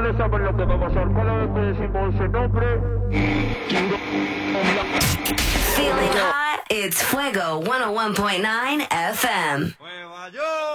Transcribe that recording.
no saben lo que va a pasar. Cada vez que decimos ese nombre... Feeling hot? It's Fuego 101.9 FM. Nueva York.